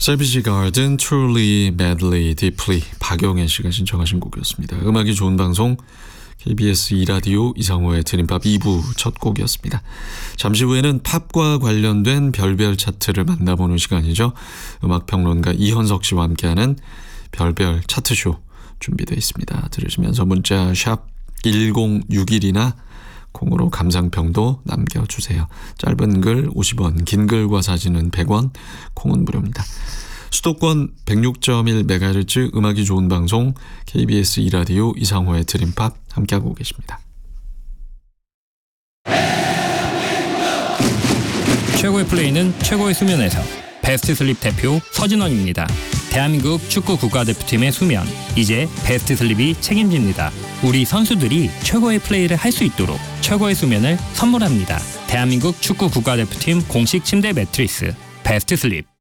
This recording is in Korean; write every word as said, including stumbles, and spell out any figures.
세비지 가든, Truly, Madly, Deeply 박영애 씨가 신청하신 곡이었습니다. 음악이 좋은 방송 케이비에스 이 라디오 이상호의 드림팝 이 부 첫 곡이었습니다. 잠시 후에는 팝과 관련된 별별 차트를 만나보는 시간이죠. 음악평론가 이현석 씨와 함께하는 별별 차트쇼 준비되어 있습니다. 들으시면서 문자 샵 일공육일이나 콩으로 감상평도 남겨주세요. 짧은 글 오십 원, 긴 글과 사진은 백 원, 콩은 무료입니다. 수도권 백육 점 일 메가헤르츠 음악이 좋은 방송 케이비에스 이 라디오 이상호의 드림팝 함께하고 계십니다. 최고의 플레이는 최고의 수면에서. 베스트 슬립 대표 서진원입니다. 대한민국 축구 국가대표팀의 수면, 이제 베스트 슬립이 책임집니다. 우리 선수들이 최고의 플레이를 할 수 있도록 최고의 수면을 선물합니다. 대한민국 축구 국가대표팀 공식 침대 매트리스 베스트 슬립.